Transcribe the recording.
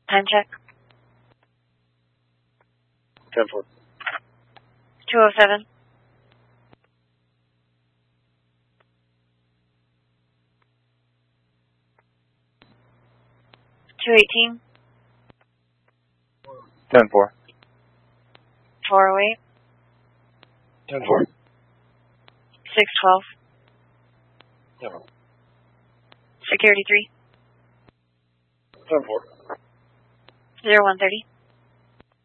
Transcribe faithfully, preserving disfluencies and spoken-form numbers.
Time check. ten four. two oh seven. two eighteen. ten four. four oh eight. ten four. six twelve. ten four. Security three. ten four. zero one thirty.